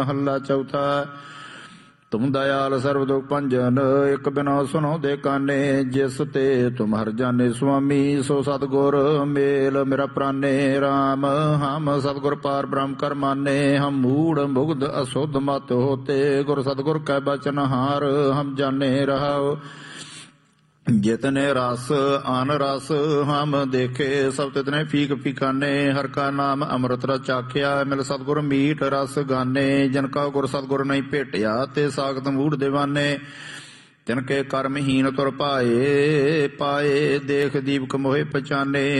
ਮਹੱਲਾ ਚੌਥਾ। ਤੁਮ ਦਇਆਲ ਸਰਬ ਦੁਖ ਭੰਜਨ, ਇਕ ਬਿਨਾ ਸੁਨੋ ਦੇ ਕਾਨੇ। ਜਿਸ ਤੇ ਤੁਮ ਹਰ ਜਾਣੇ ਸੁਆਮੀ, ਸੋ ਸਤਿਗੁਰ ਮੇਲ ਮੇਰਾ ਪ੍ਰਾਨੇ। ਰਾਮ ਹਮ ਸਤਿਗੁਰ ਪਾਰ ਬ੍ਰਹਮ ਕਰ ਮਾਨੇ, ਹਮ ਮੂੜ ਮੁਗਧ ਅਸੁਧ ਮਤ ਹੋਤੇ। ਗੁਰ ਸਤਿਗੁਰ ਕੈ ਬਚਨ ਹਾਰ, ਹਮ ਜਾਣੇ ਰਹਾਉ। जितने रस आन रस हम देखे, सब तितने फीक फीकाने। हर का नाम अमृत रस चाख्या, मिल सतगुर मीठ रस गाने। जिनका गुर सतगुर नहीं भेटिया, ते सागत मूढ़ दीवाने। तिनके कर्महीन तुर पाए, पाए देख दीपक मोहे पहचाने।